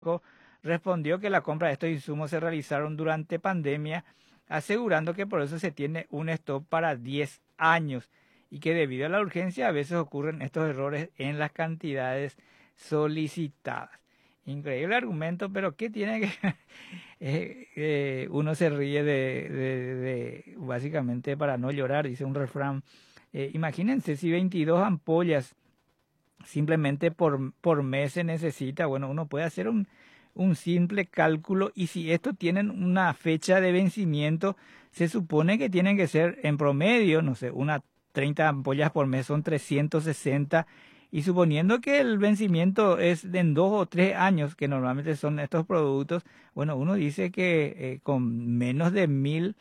respondió que la compra de estos insumos se realizaron durante pandemia, asegurando que por eso se tiene un stock para 10 años y que debido a la urgencia a veces ocurren estos errores en las cantidades solicitadas. Increíble argumento, pero ¿qué tiene que...? Uno se ríe básicamente para no llorar, dice un refrán. Imagínense si 22 ampollas simplemente por mes se necesita. Bueno, uno puede hacer un simple cálculo y si esto tienen una fecha de vencimiento, se supone que tienen que ser en promedio, no sé, unas 30 ampollas por mes son 360 y suponiendo que el vencimiento es en 2 o 3 años, que normalmente son estos productos, bueno, uno dice que con menos de 1000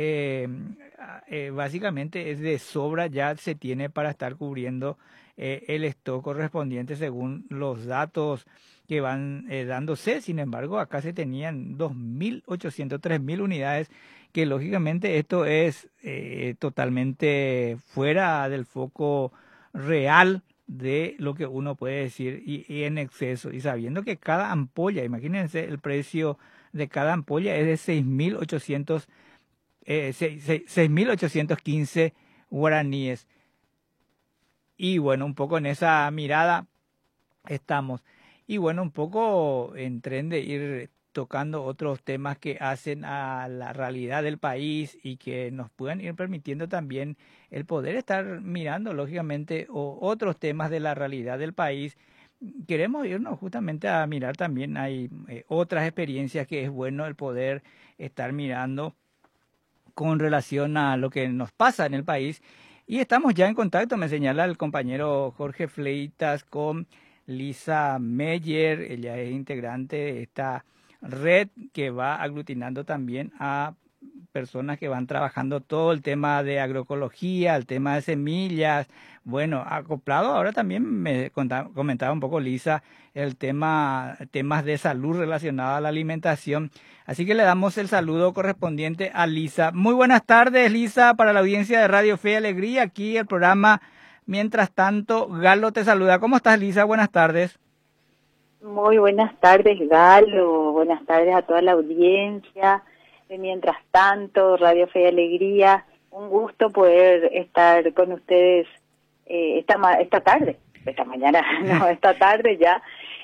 básicamente es de sobra ya se tiene para estar cubriendo el stock correspondiente según los datos que van dándose. Sin embargo, acá se tenían 2.800, 3.000 unidades, que lógicamente esto es totalmente fuera del foco real de lo que uno puede decir y en exceso. Y sabiendo que cada ampolla, imagínense el precio de cada ampolla es de 6.815 guaraníes. Y bueno, un poco en esa mirada estamos. Y bueno, un poco en tren de ir tocando otros temas que hacen a la realidad del país y que nos puedan ir permitiendo también el poder estar mirando, lógicamente, otros temas de la realidad del país. Queremos irnos justamente a mirar también, hay otras experiencias que es bueno el poder estar mirando con relación a lo que nos pasa en el país. Y estamos ya en contacto, me señala el compañero Jorge Fleitas, con Lisa Meyer. Ella es integrante de esta red que va aglutinando también a personas que van trabajando todo el tema de agroecología, el tema de semillas. Bueno, acoplado ahora también me comentaba un poco Lisa el temas de salud relacionados a la alimentación. Así que le damos el saludo correspondiente a Lisa. Muy buenas tardes, Lisa, para la audiencia de Radio Fe y Alegría. Aquí el programa Mientras Tanto, Galo te saluda. ¿Cómo estás, Lisa? Buenas tardes. Muy buenas tardes, Galo. Buenas tardes a toda la audiencia de Mientras Tanto, Radio Fe y Alegría. Un gusto poder estar con ustedes esta tarde, esta mañana, no, esta tarde ya.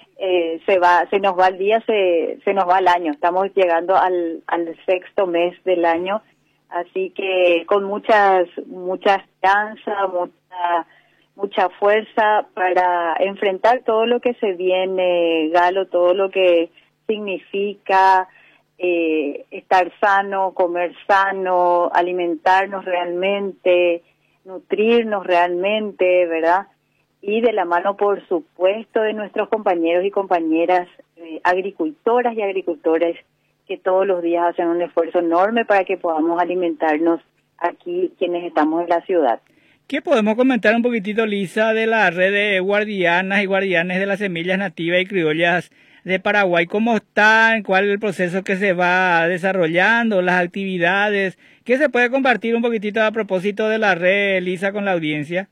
Se nos va el día, se nos va el año. Estamos llegando al sexto mes del año, así que con mucha esperanza, mucha fuerza para enfrentar todo lo que se viene, Galo, todo lo que significa estar sano, comer sano, alimentarnos realmente, nutrirnos realmente, ¿verdad? Y de la mano, por supuesto, de nuestros compañeros y compañeras agricultoras y agricultores que todos los días hacen un esfuerzo enorme para que podamos alimentarnos aquí quienes estamos en la ciudad. ¿Qué podemos comentar un poquitito, Lisa, de la red de guardianas y guardianes de las semillas nativas y criollas de Paraguay? ¿Cómo están? ¿Cuál es el proceso que se va desarrollando? ¿Las actividades? ¿Qué se puede compartir un poquitito a propósito de la red, Lisa, con la audiencia?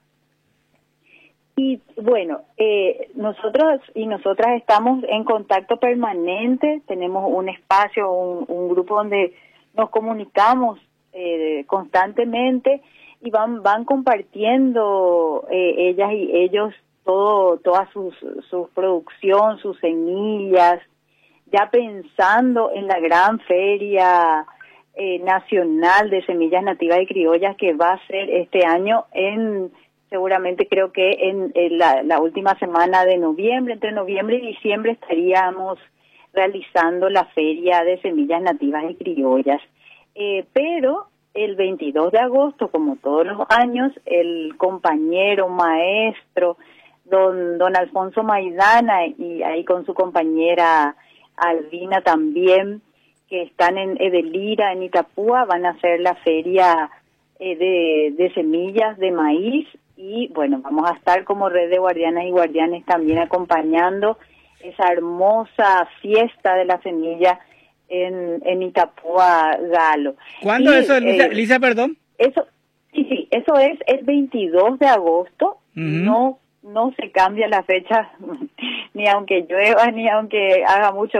Y bueno, nosotros y nosotras estamos en contacto permanente, tenemos un espacio, un grupo donde nos comunicamos constantemente y van compartiendo ellas y ellos toda su producción, sus semillas, ya pensando en la gran feria nacional de semillas nativas y criollas que va a ser este año seguramente creo que en la última semana de noviembre, entre noviembre y diciembre estaríamos realizando la feria de semillas nativas y criollas. Pero el 22 de agosto, como todos los años, el compañero maestro, don Alfonso Maidana, y ahí con su compañera Albina también, que están en Edelira, en Itapúa, van a hacer la feria de semillas de maíz. Y bueno, vamos a estar como red de guardianas y guardianes también acompañando esa hermosa fiesta de la semilla en Itapúa, Galo. ¿Cuándo eso, Lisa, perdón? Eso es el 22 de agosto, no no se cambia la fecha, ni aunque llueva, ni aunque haga mucho